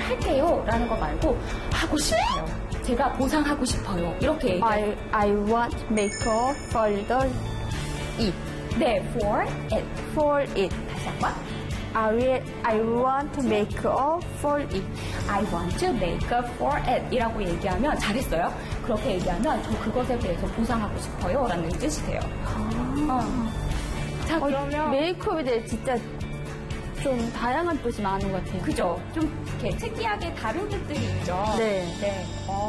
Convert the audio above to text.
할게요 라는 거 말고 하고 싶어요. 제가 보상하고 싶어요. 이렇게 얘기해요. I want makeup for it. 네, for it. For it. 다시 한번. I want to make up for it. I want to make up for it 이라고 얘기하면 잘했어요. 그렇게 얘기하면 저 그것에 대해서 보상하고 싶어요 라는 뜻이 돼요. 자, 그러면 메이크업에 대해 진짜 좀 다양한 뜻이 많은 것 같아요. 그죠? 좀 이렇게 특이하게 다른 뜻들이 있죠. 네. 네.